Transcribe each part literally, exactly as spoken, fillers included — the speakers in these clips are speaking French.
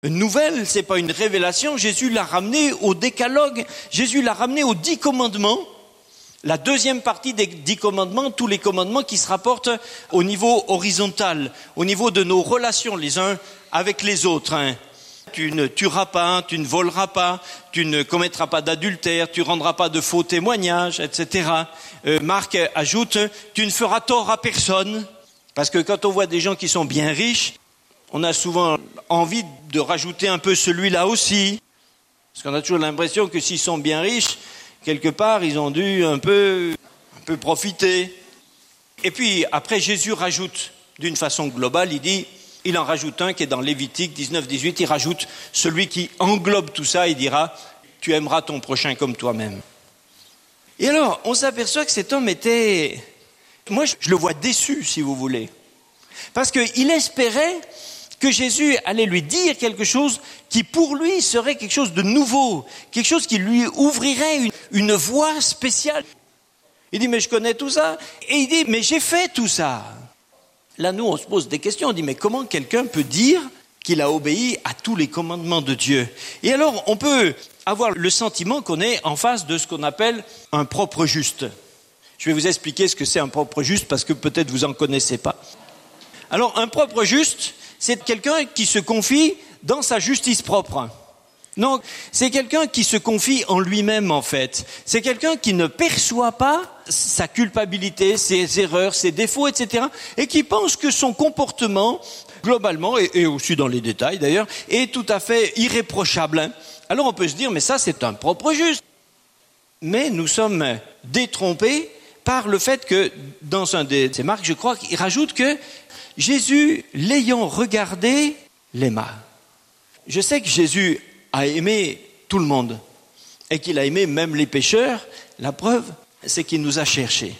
nouvelle, c'est pas une révélation. Jésus l'a ramené au décalogue. Jésus l'a ramené aux dix commandements. La deuxième partie des dix commandements, tous les commandements qui se rapportent au niveau horizontal, au niveau de nos relations les uns avec les autres. Hein. Tu ne tueras pas, tu ne voleras pas, tu ne commettras pas d'adultère, tu rendras pas de faux témoignages, et cetera. Euh, Marc ajoute, tu ne feras tort à personne. Parce que quand on voit des gens qui sont bien riches, on a souvent envie de rajouter un peu celui-là aussi. Parce qu'on a toujours l'impression que s'ils sont bien riches, quelque part, ils ont dû un peu, un peu profiter. Et puis, après, Jésus rajoute, d'une façon globale, il dit, il en rajoute un qui est dans Lévitique dix-neuf dix-huit, il rajoute celui qui englobe tout ça, il dira, tu aimeras ton prochain comme toi-même. Et alors, on s'aperçoit que cet homme était, moi, je le vois déçu, si vous voulez. Parce qu'il espérait que Jésus allait lui dire quelque chose qui pour lui serait quelque chose de nouveau, quelque chose qui lui ouvrirait une, une voie spéciale. Il dit, mais je connais tout ça. Et il dit, mais j'ai fait tout ça. Là, nous, on se pose des questions. On dit, mais comment quelqu'un peut dire qu'il a obéi à tous les commandements de Dieu? Et alors, on peut avoir le sentiment qu'on est en face de ce qu'on appelle un propre juste. Je vais vous expliquer ce que c'est un propre juste parce que peut-être vous n'en connaissez pas. Alors, un propre juste, c'est quelqu'un qui se confie dans sa justice propre. Non, c'est quelqu'un qui se confie en lui-même, en fait. C'est quelqu'un qui ne perçoit pas sa culpabilité, ses erreurs, ses défauts, et cetera, et qui pense que son comportement, globalement, et, et aussi dans les détails d'ailleurs, est tout à fait irréprochable. Alors on peut se dire, mais ça c'est un propre juste. Mais nous sommes détrompés par le fait que, dans un de ces marques, je crois qu'il rajoute que Jésus, l'ayant regardé, l'aima. Je sais que Jésus a aimé tout le monde et qu'il a aimé même les pécheurs. La preuve, c'est qu'il nous a cherchés.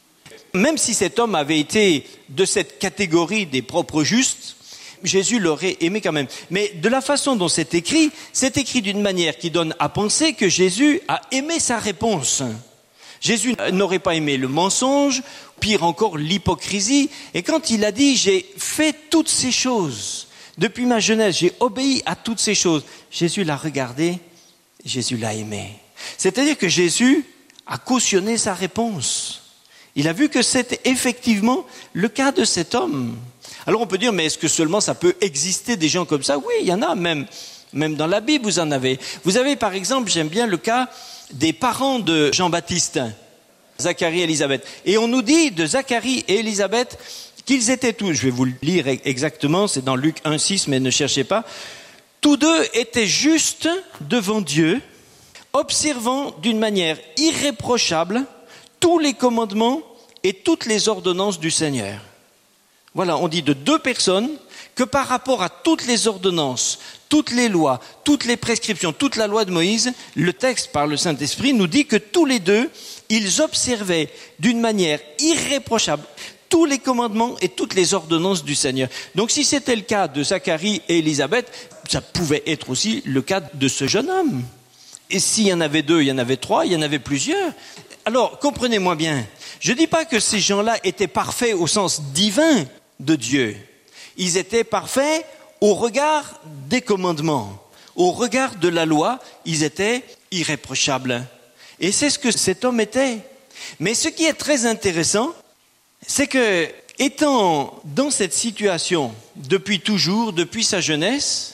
Même si cet homme avait été de cette catégorie des propres justes, Jésus l'aurait aimé quand même. Mais de la façon dont c'est écrit, c'est écrit d'une manière qui donne à penser que Jésus a aimé sa réponse. Jésus n'aurait pas aimé le mensonge, pire encore l'hypocrisie. Et quand il a dit « j'ai fait toutes ces choses, depuis ma jeunesse, j'ai obéi à toutes ces choses », Jésus l'a regardé, Jésus l'a aimé. C'est-à-dire que Jésus a cautionné sa réponse. Il a vu que c'était effectivement le cas de cet homme. Alors on peut dire, mais est-ce que seulement ça peut exister des gens comme ça? Oui, il y en a même. Même dans la Bible, vous en avez. Vous avez par exemple, j'aime bien le cas des parents de Jean-Baptiste, Zacharie et Élisabeth. Et on nous dit de Zacharie et Élisabeth qu'ils étaient tous, je vais vous le lire exactement, c'est dans Luc un six, mais ne cherchez pas, tous deux étaient justes devant Dieu, observant d'une manière irréprochable tous les commandements et toutes les ordonnances du Seigneur. Voilà, on dit de deux personnes que par rapport à toutes les ordonnances, toutes les lois, toutes les prescriptions, toute la loi de Moïse, le texte par le Saint-Esprit nous dit que tous les deux, ils observaient d'une manière irréprochable tous les commandements et toutes les ordonnances du Seigneur. Donc si c'était le cas de Zacharie et Élisabeth, ça pouvait être aussi le cas de ce jeune homme. Et s'il y en avait deux, il y en avait trois, il y en avait plusieurs. Alors, comprenez-moi bien, je ne dis pas que ces gens-là étaient parfaits au sens divin de Dieu. Ils étaient parfaits au regard des commandements, au regard de la loi, ils étaient irréprochables. Et c'est ce que cet homme était. Mais ce qui est très intéressant, c'est que, étant dans cette situation depuis toujours, depuis sa jeunesse,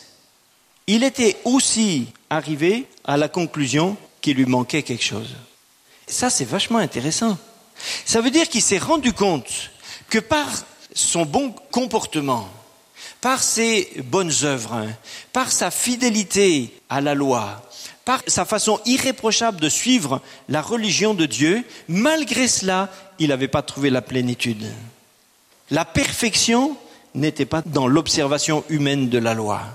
il était aussi arrivé à la conclusion qu'il lui manquait quelque chose. Ça, c'est vachement intéressant. Ça veut dire qu'il s'est rendu compte que par son bon comportement, par ses bonnes œuvres, par sa fidélité à la loi, par sa façon irréprochable de suivre la religion de Dieu, malgré cela, il n'avait pas trouvé la plénitude. La perfection n'était pas dans l'observation humaine de la loi.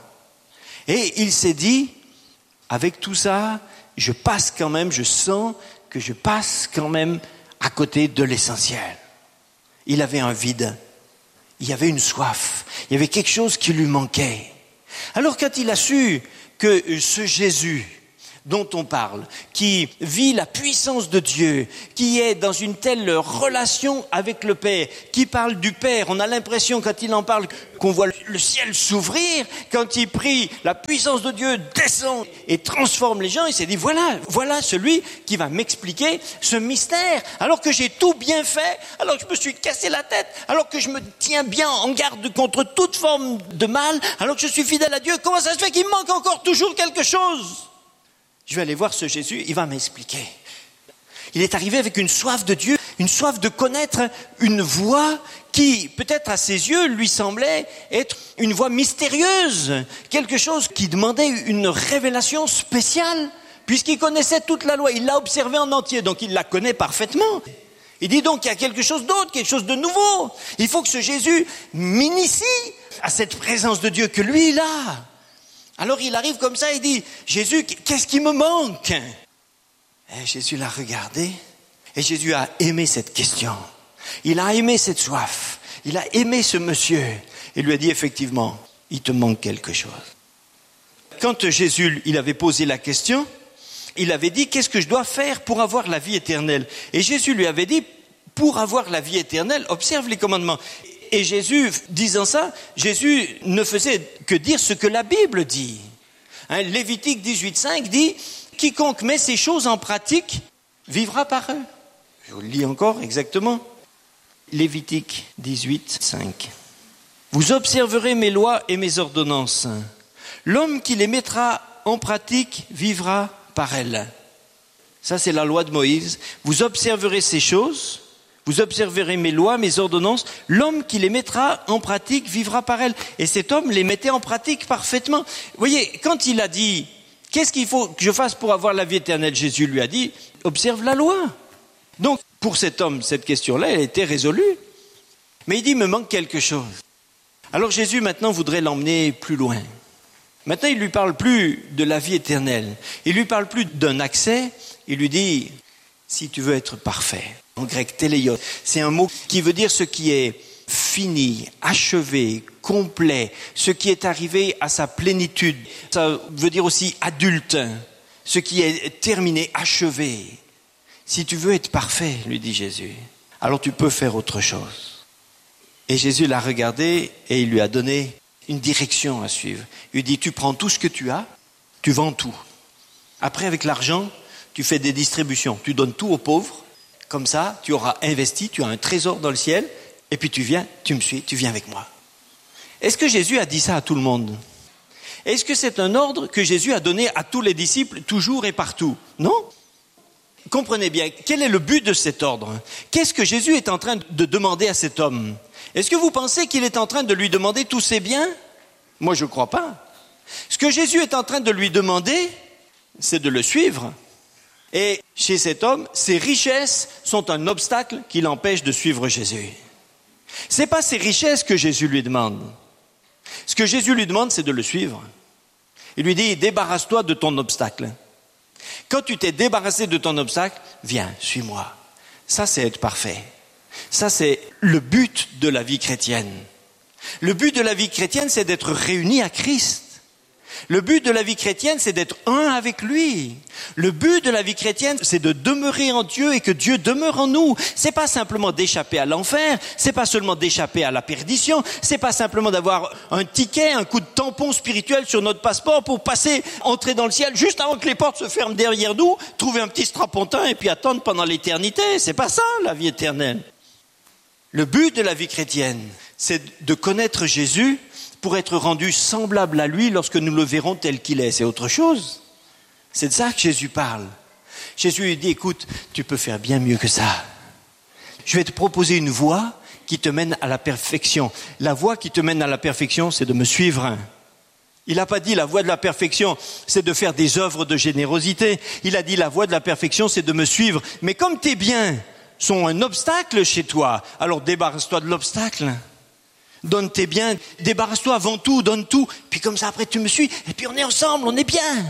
Et il s'est dit, avec tout ça, je passe quand même, je sens que je passe quand même à côté de l'essentiel. Il avait un vide. Il y avait une soif. Il y avait quelque chose qui lui manquait. Alors quand il a su que ce Jésus, dont on parle, qui vit la puissance de Dieu, qui est dans une telle relation avec le Père, qui parle du Père. On a l'impression, quand il en parle, qu'on voit le ciel s'ouvrir. Quand il prie, la puissance de Dieu descend et transforme les gens. Il s'est dit, voilà, voilà celui qui va m'expliquer ce mystère. Alors que j'ai tout bien fait, alors que je me suis cassé la tête, alors que je me tiens bien en garde contre toute forme de mal, alors que je suis fidèle à Dieu, comment ça se fait qu'il me manque encore toujours quelque chose ? Je vais aller voir ce Jésus, il va m'expliquer. Il est arrivé avec une soif de Dieu, une soif de connaître une voix qui, peut-être à ses yeux, lui semblait être une voix mystérieuse, quelque chose qui demandait une révélation spéciale, puisqu'il connaissait toute la loi, il l'a observée en entier, donc il la connaît parfaitement. Il dit donc qu'il y a quelque chose d'autre, quelque chose de nouveau. Il faut que ce Jésus m'initie à cette présence de Dieu que lui, il a. Alors il arrive comme ça, il dit, Jésus, qu'est-ce qui me manque ? Et Jésus l'a regardé, et Jésus a aimé cette question. Il a aimé cette soif. Il a aimé ce monsieur. Et lui a dit, effectivement, il te manque quelque chose. Quand Jésus, il avait posé la question, il avait dit, qu'est-ce que je dois faire pour avoir la vie éternelle ? Et Jésus lui avait dit, pour avoir la vie éternelle, observe les commandements. Et Jésus, disant ça, Jésus ne faisait que dire ce que la Bible dit. Hein, Lévitique dix-huit cinq dit, quiconque met ces choses en pratique vivra par eux. Je vous le lis encore exactement. Lévitique dix-huit cinq. Vous observerez mes lois et mes ordonnances. L'homme qui les mettra en pratique vivra par elles. Ça, c'est la loi de Moïse. Vous observerez ces choses. Vous observerez mes lois, mes ordonnances. L'homme qui les mettra en pratique vivra par elles. Et cet homme les mettait en pratique parfaitement. Vous voyez, quand il a dit, qu'est-ce qu'il faut que je fasse pour avoir la vie éternelle ? Jésus lui a dit, observe la loi. Donc, pour cet homme, cette question-là, elle était résolue. Mais il dit, il me manque quelque chose. Alors Jésus, maintenant, voudrait l'emmener plus loin. Maintenant, il ne lui parle plus de la vie éternelle. Il ne lui parle plus d'un accès. Il lui dit, si tu veux être parfait. En grec, téléios, c'est un mot qui veut dire ce qui est fini, achevé, complet, ce qui est arrivé à sa plénitude. Ça veut dire aussi adulte, ce qui est terminé, achevé. Si tu veux être parfait, lui dit Jésus, alors tu peux faire autre chose. Et Jésus l'a regardé et il lui a donné une direction à suivre. Il lui dit, tu prends tout ce que tu as, tu vends tout. Après, avec l'argent, tu fais des distributions, tu donnes tout aux pauvres. Comme ça, tu auras investi, tu as un trésor dans le ciel, et puis tu viens, tu me suis, tu viens avec moi. Est-ce que Jésus a dit ça à tout le monde ? Est-ce que c'est un ordre que Jésus a donné à tous les disciples, toujours et partout ? Non ? Comprenez bien, quel est le but de cet ordre ? Qu'est-ce que Jésus est en train de demander à cet homme ? Est-ce que vous pensez qu'il est en train de lui demander tous ses biens ? Moi, je ne crois pas. Ce que Jésus est en train de lui demander, c'est de le suivre. Et chez cet homme, ses richesses sont un obstacle qui l'empêche de suivre Jésus. Ce n'est pas ses richesses que Jésus lui demande. Ce que Jésus lui demande, c'est de le suivre. Il lui dit, débarrasse-toi de ton obstacle. Quand tu t'es débarrassé de ton obstacle, viens, suis-moi. Ça, c'est être parfait. Ça, c'est le but de la vie chrétienne. Le but de la vie chrétienne, c'est d'être réunis à Christ. Le but de la vie chrétienne, c'est d'être un avec lui. Le but de la vie chrétienne, c'est de demeurer en Dieu et que Dieu demeure en nous. C'est pas simplement d'échapper à l'enfer, c'est pas seulement d'échapper à la perdition, c'est pas simplement d'avoir un ticket, un coup de tampon spirituel sur notre passeport pour passer, entrer dans le ciel juste avant que les portes se ferment derrière nous, trouver un petit strapontin et puis attendre pendant l'éternité. C'est pas ça, la vie éternelle. Le but de la vie chrétienne, c'est de connaître Jésus pour être rendu semblable à lui lorsque nous le verrons tel qu'il est. C'est autre chose. C'est de ça que Jésus parle. Jésus lui dit, écoute, tu peux faire bien mieux que ça. Je vais te proposer une voie qui te mène à la perfection. La voie qui te mène à la perfection, c'est de me suivre. Il n'a pas dit la voie de la perfection, c'est de faire des œuvres de générosité. Il a dit la voie de la perfection, c'est de me suivre. Mais comme tes biens sont un obstacle chez toi, alors débarrasse-toi de l'obstacle. Donne tes biens, débarrasse-toi avant tout, donne tout, puis comme ça après tu me suis, et puis on est ensemble, on est bien.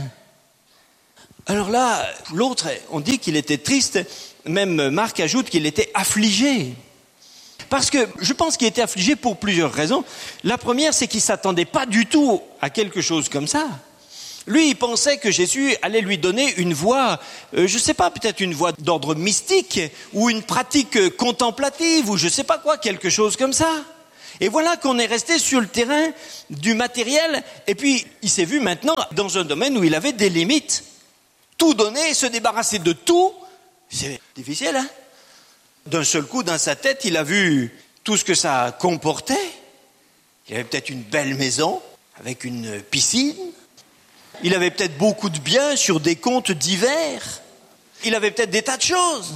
Alors là, l'autre, on dit qu'il était triste, même Marc ajoute qu'il était affligé. Parce que je pense qu'il était affligé pour plusieurs raisons. La première, c'est qu'il ne s'attendait pas du tout à quelque chose comme ça. Lui, il pensait que Jésus allait lui donner une voie, euh, je ne sais pas, peut-être une voie d'ordre mystique, ou une pratique contemplative, ou je ne sais pas quoi, quelque chose comme ça. Et voilà qu'on est resté sur le terrain du matériel, et puis il s'est vu maintenant dans un domaine où il avait des limites. Tout donner, se débarrasser de tout, c'est difficile, hein? D'un seul coup, dans sa tête, il a vu tout ce que ça comportait. Il avait peut-être une belle maison, avec une piscine. Il avait peut-être beaucoup de biens sur des comptes divers. Il avait peut-être des tas de choses.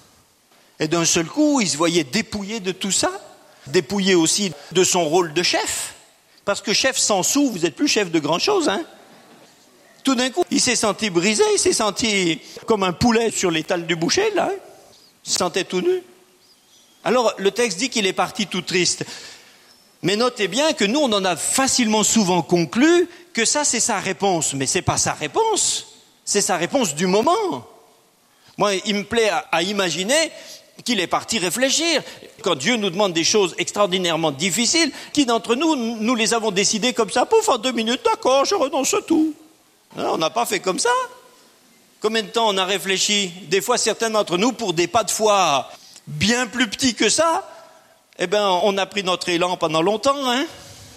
Et d'un seul coup, il se voyait dépouillé de tout ça. Dépouillé aussi de son rôle de chef. Parce que chef sans sou, vous n'êtes plus chef de grand-chose, hein. Tout d'un coup, il s'est senti brisé, il s'est senti comme un poulet sur l'étal du boucher, là. Hein. Il se sentait tout nu. Alors, le texte dit qu'il est parti tout triste. Mais notez bien que nous, on en a facilement souvent conclu que ça, c'est sa réponse. Mais c'est pas sa réponse. C'est sa réponse du moment. Moi, il me plaît à, à imaginer qu'il est parti réfléchir. Quand Dieu nous demande des choses extraordinairement difficiles, qui d'entre nous, nous les avons décidées comme ça, pouf, en deux minutes, d'accord, je renonce à tout. Non, on n'a pas fait comme ça. Combien de temps on a réfléchi? Des fois, certains d'entre nous, pour des pas de foi bien plus petits que ça, eh ben, on a pris notre élan pendant longtemps, hein.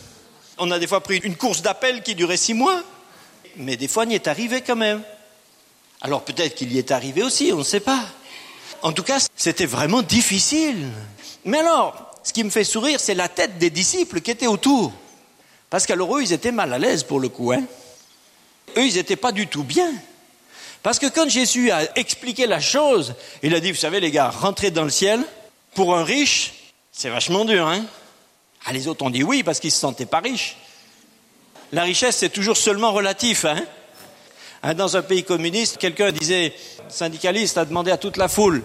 On a des fois pris une course d'appel qui durait six mois. Mais des fois, on y est arrivé quand même. Alors peut-être qu'il y est arrivé aussi, on ne sait pas. En tout cas, c'était vraiment difficile. Mais alors, ce qui me fait sourire, c'est la tête des disciples qui étaient autour. Parce qu'alors eux, ils étaient mal à l'aise pour le coup, hein. Eux, ils n'étaient pas du tout bien. Parce que quand Jésus a expliqué la chose, il a dit, vous savez les gars, rentrer dans le ciel, pour un riche, c'est vachement dur, hein. Ah, les autres ont dit oui parce qu'ils ne se sentaient pas riches. La richesse, c'est toujours seulement relatif, hein. Hein, dans un pays communiste, quelqu'un disait, syndicaliste a demandé à toute la foule,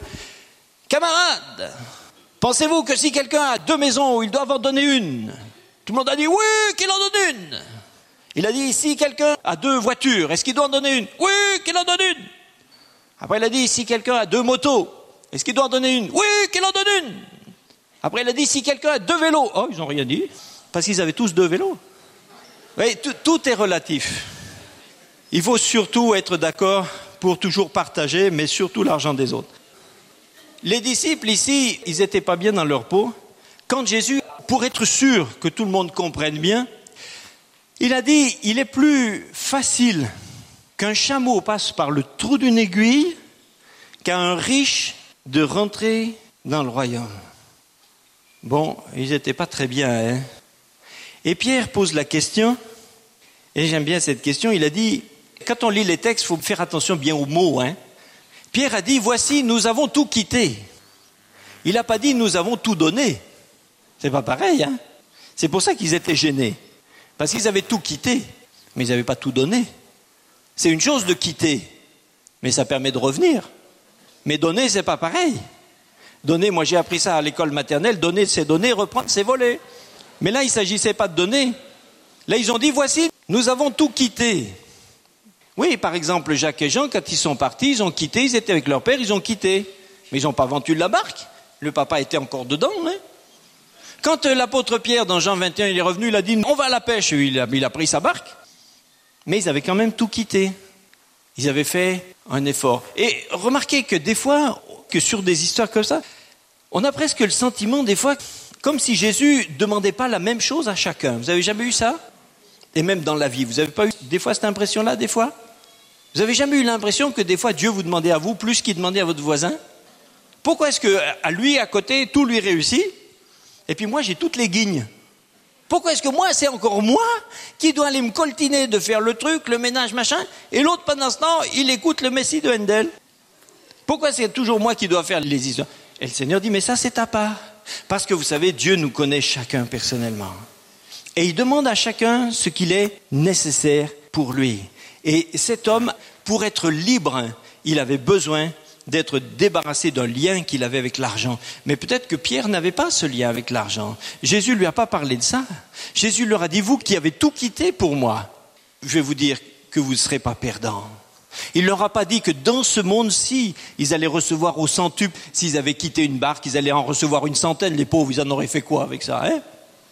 camarades, pensez-vous que si quelqu'un a deux maisons, il doit en donner une? Tout le monde a dit oui, qu'il en donne une. Il a dit, si quelqu'un a deux voitures, est-ce qu'il doit en donner une? Oui, qu'il en donne une. Après, il a dit, si quelqu'un a deux motos, est-ce qu'il doit en donner une? Oui, qu'il en donne une. Après, il a dit, si quelqu'un a deux vélos, oh, ils n'ont rien dit, parce qu'ils avaient tous deux vélos. Oui, tout, tout est relatif. Il faut surtout être d'accord pour toujours partager, mais surtout l'argent des autres. Les disciples ici, ils n'étaient pas bien dans leur peau. Quand Jésus, pour être sûr que tout le monde comprenne bien, il a dit, il est plus facile qu'un chameau passe par le trou d'une aiguille qu'à un riche de rentrer dans le royaume. Bon, ils n'étaient pas très bien, hein. Et Pierre pose la question, et j'aime bien cette question, il a dit, quand on lit les textes, il faut faire attention bien aux mots, hein. Pierre a dit, voici, nous avons tout quitté. Il n'a pas dit, nous avons tout donné. C'est pas pareil, hein. C'est pour ça qu'ils étaient gênés. Parce qu'ils avaient tout quitté, mais ils n'avaient pas tout donné. C'est une chose de quitter, mais ça permet de revenir. Mais donner, c'est pas pareil. Donner, moi j'ai appris ça à l'école maternelle, donner c'est donner, reprendre c'est voler. Mais là, il ne s'agissait pas de donner. Là, ils ont dit, voici, nous avons tout quitté. Oui, par exemple, Jacques et Jean, quand ils sont partis, ils ont quitté, ils étaient avec leur père, ils ont quitté. Mais ils n'ont pas vendu la barque. Le papa était encore dedans, hein. Quand euh, l'apôtre Pierre, dans Jean vingt et un, il est revenu, il a dit, on va à la pêche. Il a, il a pris sa barque. Mais ils avaient quand même tout quitté. Ils avaient fait un effort. Et remarquez que des fois, que sur des histoires comme ça, on a presque le sentiment, des fois, comme si Jésus ne demandait pas la même chose à chacun. Vous avez jamais eu ça? Et même dans la vie, vous n'avez pas eu des fois cette impression-là, des fois? Vous avez jamais eu l'impression que des fois Dieu vous demandait à vous plus qu'il demandait à votre voisin? Pourquoi est-ce que à lui, à côté, tout lui réussit? Et puis moi, j'ai toutes les guignes. Pourquoi est-ce que moi, c'est encore moi qui dois aller me coltiner de faire le truc, le ménage, machin, et l'autre, pendant ce temps, il écoute le Messie de Handel? Pourquoi c'est toujours moi qui dois faire les histoires? Et le Seigneur dit, mais ça, c'est ta part. Parce que vous savez, Dieu nous connaît chacun personnellement. Et il demande à chacun ce qu'il est nécessaire pour lui. Et cet homme, pour être libre, il avait besoin d'être débarrassé d'un lien qu'il avait avec l'argent. Mais peut-être que Pierre n'avait pas ce lien avec l'argent. Jésus ne lui a pas parlé de ça. Jésus leur a dit, vous qui avez tout quitté pour moi, je vais vous dire que vous ne serez pas perdants. Il ne leur a pas dit que dans ce monde-ci, ils allaient recevoir au centuple. S'ils avaient quitté une barque, ils allaient en recevoir une centaine. Les pauvres, ils en auraient fait quoi avec ça, hein?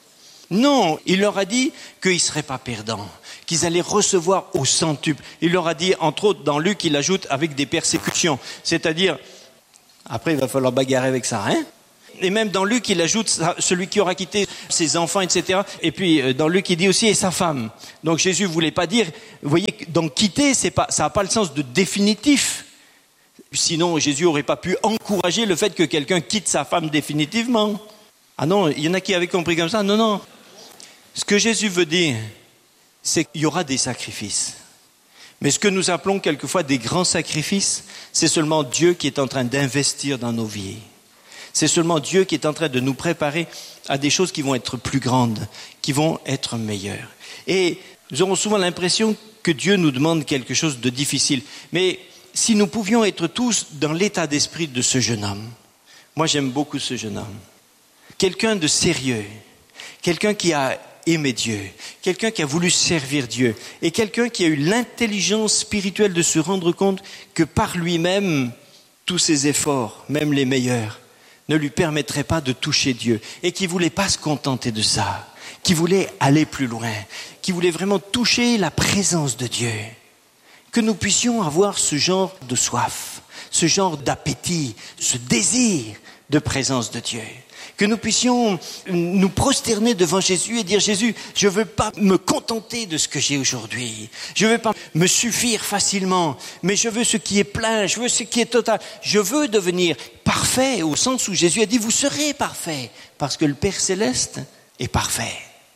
Non, il leur a dit qu'ils ne seraient pas perdants, qu'ils allaient recevoir au centuple. Il leur a dit, entre autres, dans Luc, il ajoute avec des persécutions. C'est-à-dire, après il va falloir bagarrer avec ça, hein? Et même dans Luc, il ajoute celui qui aura quitté ses enfants, et cetera. Et puis dans Luc, il dit aussi et sa femme. Donc Jésus voulait pas dire, vous voyez, donc quitter, c'est pas, ça n'a pas le sens de définitif. Sinon, Jésus aurait pas pu encourager le fait que quelqu'un quitte sa femme définitivement. Ah non, il y en a qui avaient compris comme ça. Non, non. Ce que Jésus veut dire, c'est qu'il y aura des sacrifices. Mais ce que nous appelons quelquefois des grands sacrifices, c'est seulement Dieu qui est en train d'investir dans nos vies. C'est seulement Dieu qui est en train de nous préparer à des choses qui vont être plus grandes, qui vont être meilleures. Et nous aurons souvent l'impression que Dieu nous demande quelque chose de difficile. Mais si nous pouvions être tous dans l'état d'esprit de ce jeune homme, moi j'aime beaucoup ce jeune homme, quelqu'un de sérieux, quelqu'un qui a aimé Dieu, quelqu'un qui a voulu servir Dieu, et quelqu'un qui a eu l'intelligence spirituelle de se rendre compte que par lui-même, tous ses efforts, même les meilleurs, ne lui permettraient pas de toucher Dieu, et qui ne voulait pas se contenter de ça, qui voulait aller plus loin, qui voulait vraiment toucher la présence de Dieu. Que nous puissions avoir ce genre de soif, ce genre d'appétit, ce désir de présence de Dieu. Que nous puissions nous prosterner devant Jésus et dire, Jésus, je ne veux pas me contenter de ce que j'ai aujourd'hui. Je ne veux pas me suffire facilement, mais je veux ce qui est plein, je veux ce qui est total. Je veux devenir parfait au sens où Jésus a dit, vous serez parfait, parce que le Père Céleste est parfait.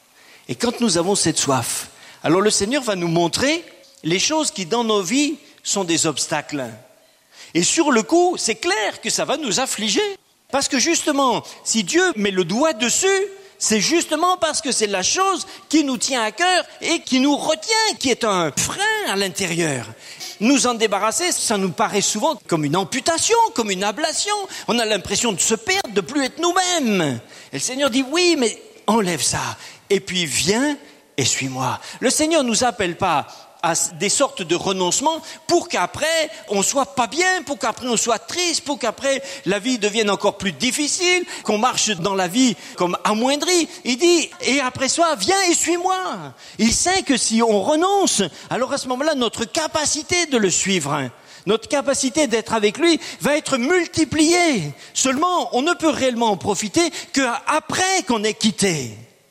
Et quand nous avons cette soif, alors le Seigneur va nous montrer les choses qui dans nos vies sont des obstacles. Et sur le coup, c'est clair que ça va nous affliger. Parce que justement, si Dieu met le doigt dessus, c'est justement parce que c'est la chose qui nous tient à cœur et qui nous retient, qui est un frein à l'intérieur. Nous en débarrasser, ça nous paraît souvent comme une amputation, comme une ablation. On a l'impression de se perdre, de plus être nous-mêmes. Et le Seigneur dit, oui, mais enlève ça. Et puis viens et suis-moi. Le Seigneur ne nous appelle pas à des sortes de renoncements pour qu'après on soit pas bien, pour qu'après on soit triste, pour qu'après la vie devienne encore plus difficile, qu'on marche dans la vie comme amoindri. Il dit, et après ça, viens et suis-moi. Il sait que si on renonce, alors à ce moment-là, notre capacité de le suivre, notre capacité d'être avec lui va être multipliée. Seulement, on ne peut réellement en profiter qu'après qu'on ait quitté.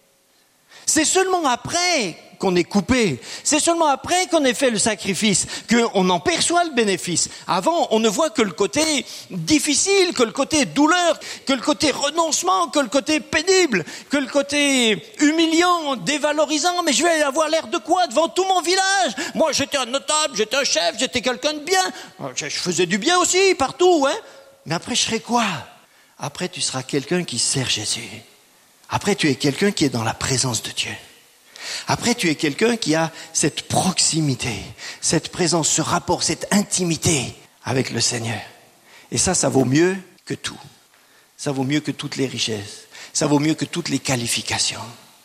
C'est seulement après qu'on est coupé. C'est seulement après qu'on ait fait le sacrifice qu'on en perçoit le bénéfice. Avant, on ne voit que le côté difficile, que le côté douleur, que le côté renoncement, que le côté pénible, que le côté humiliant, dévalorisant. Mais je vais avoir l'air de quoi devant tout mon village? Moi, j'étais un notable, j'étais un chef, j'étais quelqu'un de bien. Je faisais du bien aussi, partout, hein. Mais après, je serai quoi? Après, tu seras quelqu'un qui sert Jésus. Après, tu es quelqu'un qui est dans la présence de Dieu. Après, tu es quelqu'un qui a cette proximité, cette présence, ce rapport, cette intimité avec le Seigneur. Et ça, ça vaut mieux que tout. Ça vaut mieux que toutes les richesses. Ça vaut mieux que toutes les qualifications.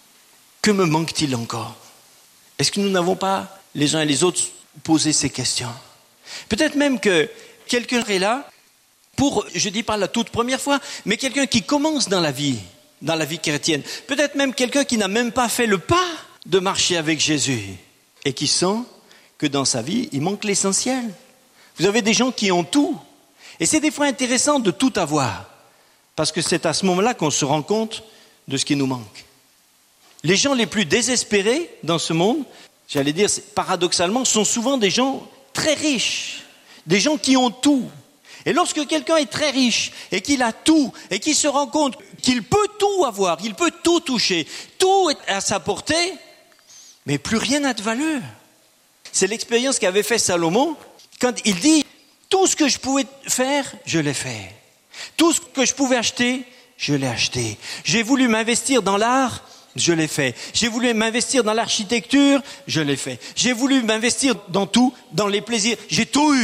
Que me manque-t-il encore? Est-ce que nous n'avons pas, les uns et les autres, posé ces questions? Peut-être même que quelqu'un est là pour, je dis pas la toute première fois, mais quelqu'un qui commence dans la vie, dans la vie chrétienne. Peut-être même quelqu'un qui n'a même pas fait le pas de marcher avec Jésus et qui sent que dans sa vie, il manque l'essentiel. Vous avez des gens qui ont tout. Et c'est des fois intéressant de tout avoir parce que c'est à ce moment-là qu'on se rend compte de ce qui nous manque. Les gens les plus désespérés dans ce monde, j'allais dire paradoxalement, sont souvent des gens très riches, des gens qui ont tout. Et lorsque quelqu'un est très riche et qu'il a tout et qu'il se rend compte qu'il peut tout avoir, qu'il peut tout toucher, tout est à sa portée, mais plus rien n'a de valeur. C'est l'expérience qu'avait fait Salomon quand il dit « Tout ce que je pouvais faire, je l'ai fait. Tout ce que je pouvais acheter, je l'ai acheté. J'ai voulu m'investir dans l'art, je l'ai fait. J'ai voulu m'investir dans l'architecture, je l'ai fait. J'ai voulu m'investir dans tout, dans les plaisirs, j'ai tout eu. »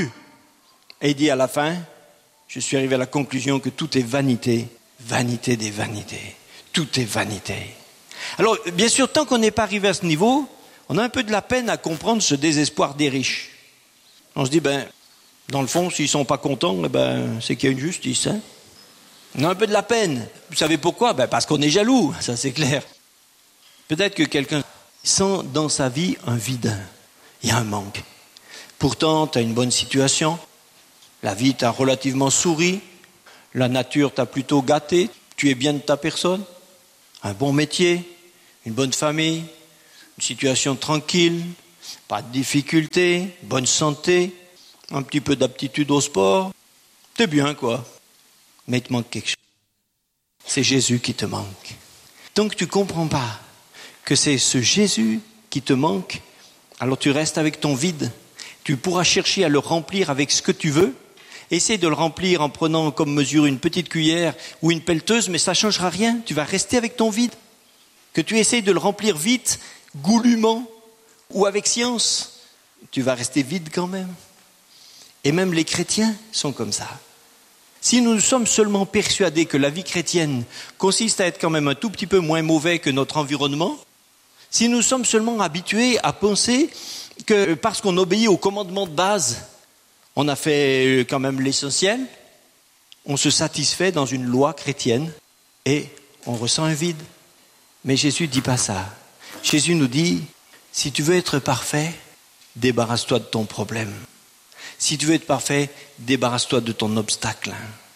Et il dit à la fin, je suis arrivé à la conclusion que tout est vanité, vanité des vanités. Tout est vanité. Alors, bien sûr, tant qu'on n'est pas arrivé à ce niveau, on a un peu de la peine à comprendre ce désespoir des riches. On se dit, ben, dans le fond, s'ils ne sont pas contents, ben, c'est qu'il y a une justice. Hein. On a un peu de la peine. Vous savez pourquoi? Ben, parce qu'on est jaloux, ça c'est clair. Peut-être que quelqu'un sent dans sa vie un vide, il y a un manque. Pourtant, tu as une bonne situation, la vie t'a relativement souri, la nature t'a plutôt gâté, tu es bien de ta personne, un bon métier, une bonne famille, une situation tranquille, pas de difficultés, bonne santé, un petit peu d'aptitude au sport, t'es bien quoi. Mais il te manque quelque chose. C'est Jésus qui te manque. Donc tu ne comprends pas que c'est ce Jésus qui te manque, alors tu restes avec ton vide. Tu pourras chercher à le remplir avec ce que tu veux. Essaye de le remplir en prenant comme mesure une petite cuillère ou une pelleteuse, mais ça ne changera rien. Tu vas rester avec ton vide. Que tu essayes de le remplir vite, goulûment ou avec science, tu vas rester vide quand même. Et même les chrétiens sont comme ça. Si nous sommes seulement persuadés que la vie chrétienne consiste à être quand même un tout petit peu moins mauvais que notre environnement, si nous sommes seulement habitués à penser que parce qu'on obéit aux commandements de base, on a fait quand même l'essentiel, on se satisfait dans une loi chrétienne et on ressent un vide. Mais Jésus ne dit pas ça. Jésus nous dit, si tu veux être parfait, débarrasse-toi de ton problème. Si tu veux être parfait, débarrasse-toi de ton obstacle.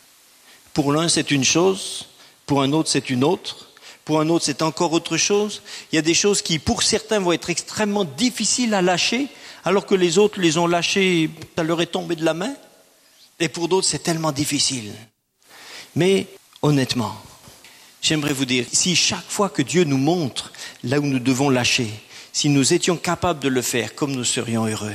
Pour l'un, c'est une chose, pour un autre, c'est une autre, pour un autre, c'est encore autre chose. Il y a des choses qui, pour certains, vont être extrêmement difficiles à lâcher, alors que les autres les ont lâchées, ça leur est tombé de la main. Et pour d'autres, c'est tellement difficile. Mais, honnêtement, j'aimerais vous dire, si chaque fois que Dieu nous montre là où nous devons lâcher, si nous étions capables de le faire, comme nous serions heureux.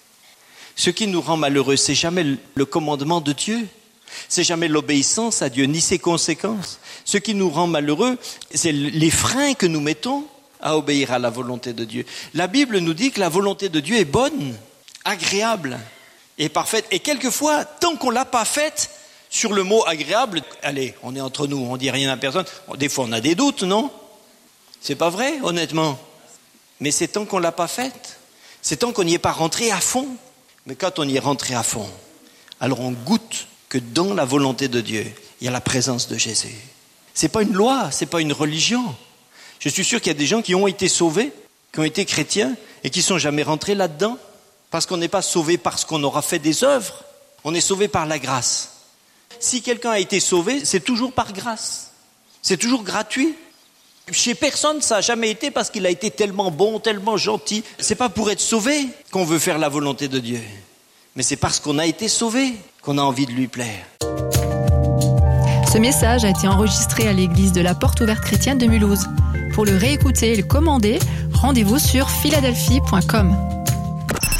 Ce qui nous rend malheureux, c'est jamais le commandement de Dieu, c'est jamais l'obéissance à Dieu, ni ses conséquences. Ce qui nous rend malheureux, c'est les freins que nous mettons à obéir à la volonté de Dieu. La Bible nous dit que la volonté de Dieu est bonne, agréable et parfaite. Et quelquefois, tant qu'on l'a pas faite, sur le mot agréable, allez, on est entre nous, on dit rien à personne. Des fois, on a des doutes, non? C'est pas vrai, honnêtement. Mais c'est tant qu'on l'a pas faite. C'est tant qu'on n'y est pas rentré à fond. Mais quand on y est rentré à fond, alors on goûte que dans la volonté de Dieu, il y a la présence de Jésus. C'est pas une loi, c'est pas une religion. Je suis sûr qu'il y a des gens qui ont été sauvés, qui ont été chrétiens et qui sont jamais rentrés là-dedans. Parce qu'on n'est pas sauvé parce qu'on aura fait des œuvres. On est sauvé par la grâce. Si quelqu'un a été sauvé, c'est toujours par grâce. C'est toujours gratuit. Chez personne, ça n'a jamais été parce qu'il a été tellement bon, tellement gentil. C'est pas pour être sauvé qu'on veut faire la volonté de Dieu. Mais c'est parce qu'on a été sauvé qu'on a envie de lui plaire. Ce message a été enregistré à l'église de la Porte Ouverte Chrétienne de Mulhouse. Pour le réécouter et le commander, rendez-vous sur philadelphie point com.